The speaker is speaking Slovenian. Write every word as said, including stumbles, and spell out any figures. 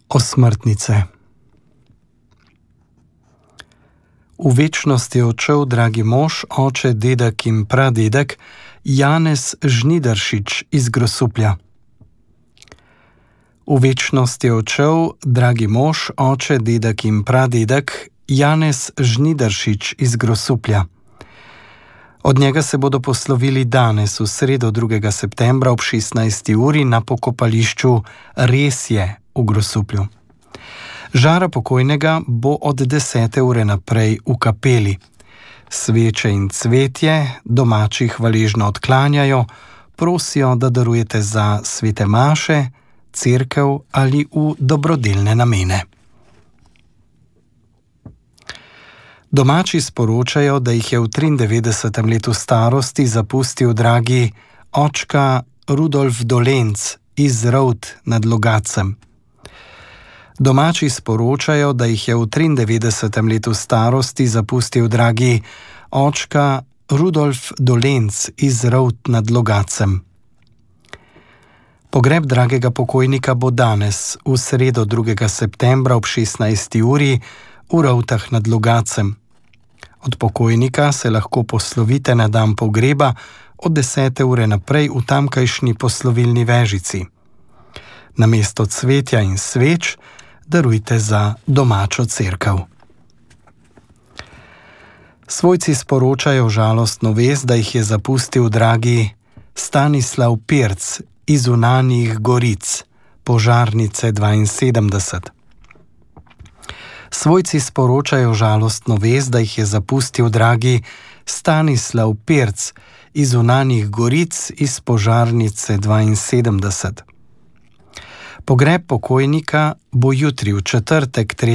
Osmrtnice. V večnost je odšel dragi mož, oče, dedek in pradedek, Janez Žnidaršič iz Grosuplja. V večnost je odšel dragi mož, oče, dedek in pradedek, Janez Žnidaršič iz Grosuplja. Od njega se bodo poslovili danes, v sredo drugega septembra ob šestnajsti uri na pokopališču Resje v Grosuplju. Žara pokojnega bo od desete ure naprej v kapeli. Sveče in cvetje domači hvaležno odklanjajo, prosijo, da darujete za svete maše, cerkev ali v dobrodelne namene. Domači sporočajo, da jih je v triindevetdesetem letu starosti zapustil dragi očka Rudolf Dolenc iz Rovt nad Logacem. Domači sporočajo, da jih je v triindevetdesetem letu starosti zapustil dragi očka Rudolf Dolenc iz Rovt nad Logacem. Pogreb dragega pokojnika bo danes, v sredo drugega septembra ob šestnajsti uri v Rovtah nad Logacem. Od pokojnika se lahko poslovite na dan pogreba od desete ure naprej v tamkajšnji poslovilni vežici. Namesto cvetja in sveč darujte za domačo cerkev. Svojci sporočajo žalostno vest, da jih je zapustil dragi Stanislav Pirc iz Unanjih Goric, požarnice dvainsedemdeset. Svojci sporočajo žalostno vest, da jih je zapustil dragi Stanislav Pirc iz Unanjih Goric iz požarnice dvainsedemdeset. Pogreb pokojnika bo jutri v četrtek